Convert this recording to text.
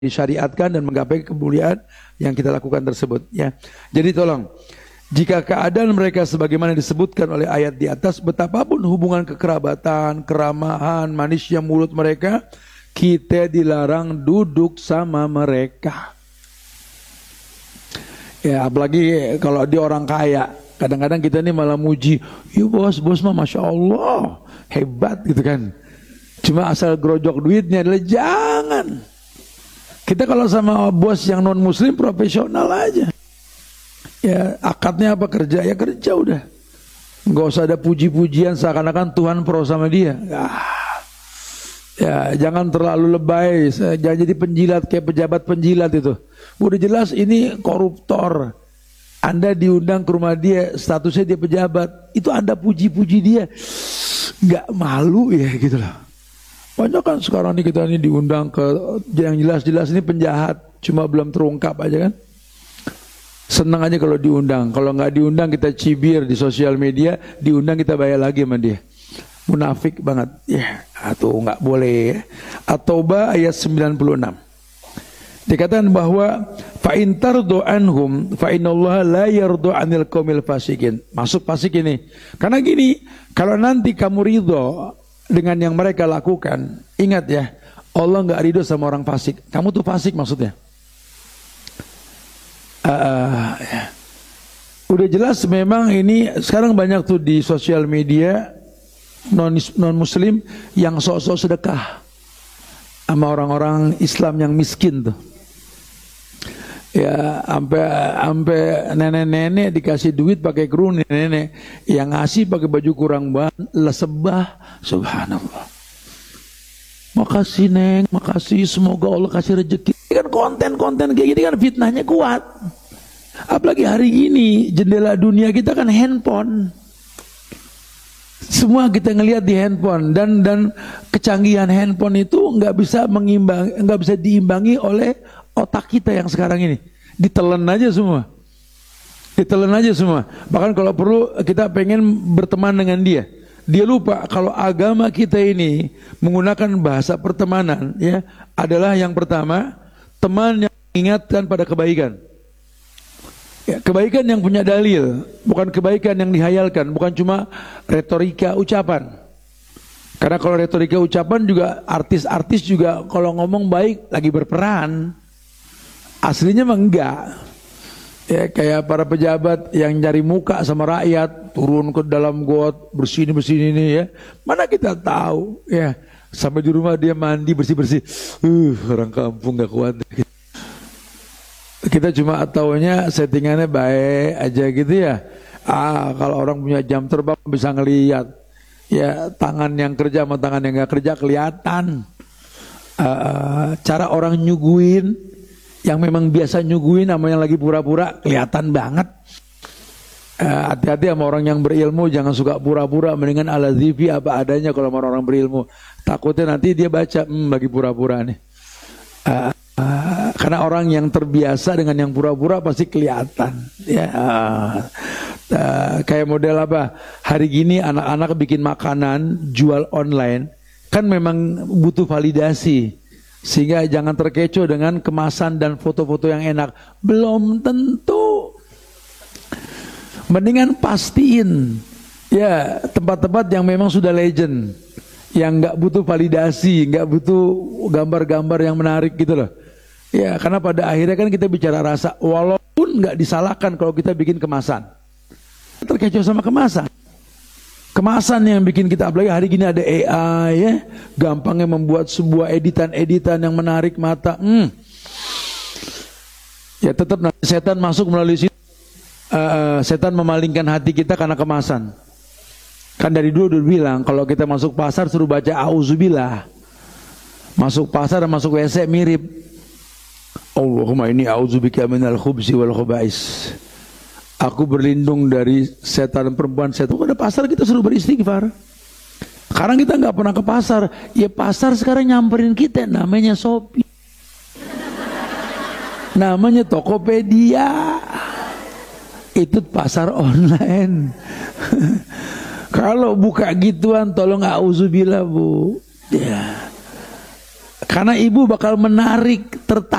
disyariatkan dan menggapai kemuliaan yang kita lakukan tersebut ya. Jadi tolong, jika keadaan mereka sebagaimana disebutkan oleh ayat di atas, betapapun hubungan kekerabatan, keramahan, manisnya mulut mereka, kita dilarang duduk sama mereka. Ya, apalagi kalau dia orang kaya, kadang-kadang kita ini malah muji, ya bos mah masya Allah hebat gitu kan. Cuma asal gerojok duitnya adalah jangan. Kita kalau sama bos yang non muslim profesional aja. Ya akadnya apa, kerja ya kerja udah. Nggak usah ada puji-pujian seakan-akan Tuhan pro sama dia. Ya jangan terlalu lebay, jangan jadi penjilat kayak pejabat penjilat itu. Udah jelas ini koruptor. Anda diundang ke rumah dia, statusnya dia pejabat, itu Anda puji-puji dia, nggak malu ya gitu loh. Banyak kan sekarang nih kita ini diundang ke yang jelas-jelas ini penjahat, cuma belum terungkap aja kan. Senang aja kalau diundang. Kalau nggak diundang kita cibir di sosial media, diundang kita bayar lagi sama dia. Munafik banget. Ya, atau nggak boleh ya. At-Taubah ayat 96. Dikatakan bahwa fa in tardu anhum fa innallaha la yardu 'anil qaumil fasikin. Masuk fasik ini. Karena gini, kalau nanti kamu ridho dengan yang mereka lakukan, ingat ya, Allah nggak ridho sama orang fasik. Kamu tuh fasik maksudnya. Ya. Udah jelas memang ini sekarang banyak tuh di sosial media non muslim yang sok-sok sedekah sama orang-orang Islam yang miskin tuh. Ya sampai nenek-nenek dikasih duit pakai kerudung, nenek yang ngasih pakai baju kurang ban, lesebah, subhanallah. Makasih neng, makasih, semoga Allah kasih rezeki. Ini kan konten-konten kayak gini kan fitnahnya kuat. Apalagi hari ini jendela dunia kita kan handphone. Semua kita ngelihat di handphone dan kecanggihan handphone itu nggak bisa diimbangi oleh otak kita yang sekarang ini. Ditelan aja semua. Bahkan kalau perlu kita pengen berteman dengan dia. Dia lupa kalau agama kita ini menggunakan bahasa pertemanan ya, adalah yang pertama teman yang mengingatkan pada kebaikan. Ya, kebaikan yang punya dalil, bukan kebaikan yang dihayalkan, bukan cuma retorika ucapan. Karena kalau retorika ucapan juga artis-artis juga kalau ngomong baik lagi berperan. Aslinya mah enggak. Ya kayak para pejabat yang cari muka sama rakyat, turun ke dalam got, bersih ini ya. Mana kita tahu ya, sampai di rumah dia mandi bersih-bersih. Orang kampung enggak kuat. Kita cuma taunya settingannya baik aja gitu ya. Kalau orang punya jam terbang bisa ngelihat ya, tangan yang kerja sama tangan yang nggak kerja kelihatan. Cara orang nyuguin, yang memang biasa nyuguin sama yang lagi pura-pura kelihatan banget. Hati-hati sama orang yang berilmu, jangan suka pura-pura, mendingan ala zifi apa adanya kalau sama orang berilmu. Takutnya nanti dia baca lagi pura-pura nih. Karena orang yang terbiasa dengan yang pura-pura pasti kelihatan ya. Kayak model apa, hari gini anak-anak bikin makanan jual online kan memang butuh validasi, sehingga jangan terkecoh dengan kemasan dan foto-foto yang enak. Belum tentu. Mendingan pastiin ya tempat-tempat yang memang sudah legend, yang nggak butuh validasi, nggak butuh gambar-gambar yang menarik gitu loh. Ya karena pada akhirnya kan kita bicara rasa, walaupun nggak disalahkan kalau kita bikin kemasan. Terkecoh sama kemasan. Kemasan yang bikin kita, apalagi hari gini ada AI ya, gampangnya membuat sebuah editan yang menarik mata. Ya tetap nanti setan masuk melalui situ. Setan memalingkan hati kita karena kemasan. Kan dari dulu udah bilang kalau kita masuk pasar suruh baca auzubillah. Masuk pasar dan masuk WC mirip. Allahumma inni a'udzubika minal khubzi wal khubais. Aku berlindung dari setan perempuan setan. Pada pasar kita suruh beristighfar. Sekarang kita nggak pernah ke pasar. Ya pasar sekarang nyamperin kita, namanya Shopee, namanya Tokopedia. Itu pasar online. Kalau buka gituan tolong auzubillah bu. Ya. Karena ibu bakal menarik, tertarik